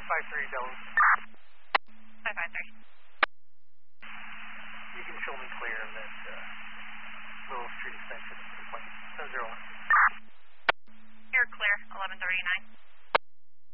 553 zone. 553. You can show me clear of that little street extension. 001. You're clear, 1139.